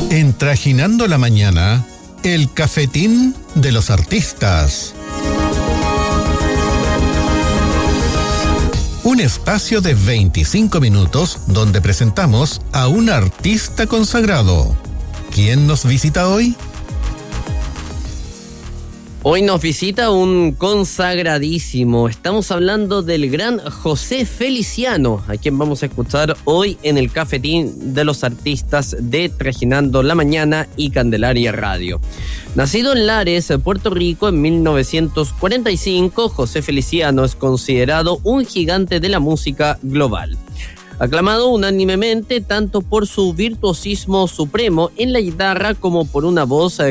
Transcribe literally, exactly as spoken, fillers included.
En Trajinando la Mañana, el cafetín de los artistas. Un espacio de veinticinco minutos donde presentamos a un artista consagrado. ¿Quién nos visita hoy? Hoy nos visita un consagradísimo. Estamos hablando del gran José Feliciano, a quien vamos a escuchar hoy en el cafetín de los artistas de Trajinando la Mañana y Candelaria Radio. Nacido en Lares, Puerto Rico, en mil novecientos cuarenta y cinco, José Feliciano es considerado un gigante de la música global. Aclamado unánimemente tanto por su virtuosismo supremo en la guitarra como por una voz